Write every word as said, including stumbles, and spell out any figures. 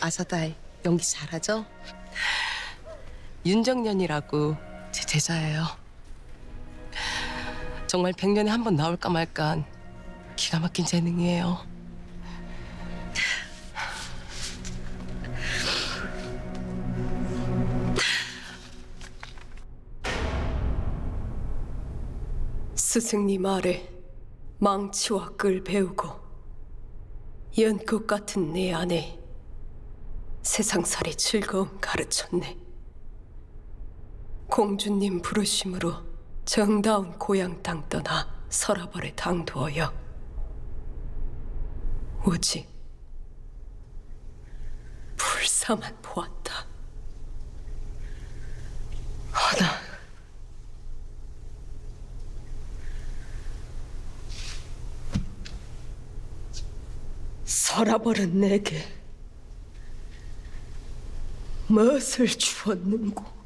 아사다이 연기 잘하죠? 윤정년이라고 제 제자예요. 정말 백 년에 한 번 나올까 말까 기가 막힌 재능이에요. 스승님 아래 망치와 끌 배우고 연꽃 같은 내 안에 세상살이 즐거움 가르쳤네. 공주님 부르심으로 정다운 고향 땅 떠나 서라벌에 당도하여 오직 불사만 보았다. 하나 서라벌은 내게 무엇을 주었는고?